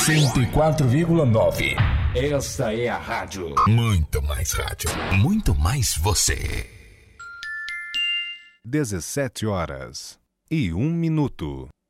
104,9. Esta é a rádio. Muito mais rádio. Muito mais você. 17 horas e 1 minuto.